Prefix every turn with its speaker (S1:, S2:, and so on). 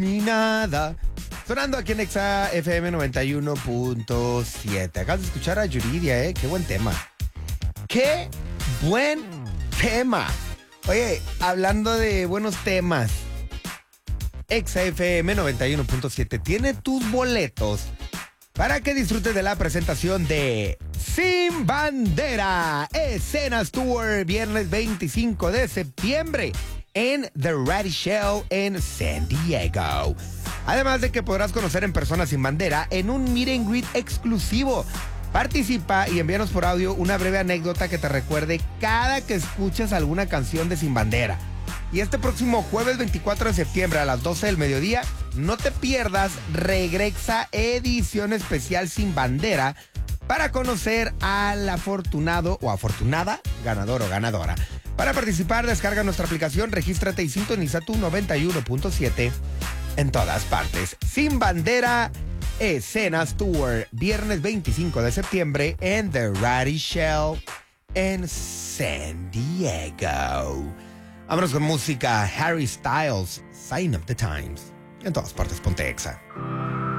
S1: Ni nada. Sonando aquí en Exa FM 91.7. Acabas de escuchar a Yuridia, Qué buen tema. ¡Qué buen tema! Oye, hablando de buenos temas, Exa FM 91.7 tiene tus boletos para que disfrutes de la presentación de Sin Bandera, Escenas Tour, viernes 25 de septiembre en The Ready Show en San Diego. Además de que podrás conocer en persona Sin Bandera en un meet and greet exclusivo. Participa y envíanos por audio una breve anécdota que te recuerde cada que escuches alguna canción de Sin Bandera. Y este próximo jueves 24 de septiembre a las 12 del mediodía, no te pierdas Regresa edición especial Sin Bandera para conocer al afortunado o afortunada ganador o ganadora. Para participar, descarga nuestra aplicación, regístrate y sintoniza tu 91.7 en todas partes. Sin Bandera, Escenas Tour, viernes 25 de septiembre en The Ready Show en San Diego. Vámonos con música. Harry Styles, Sign of the Times. En todas partes, ponte Exa.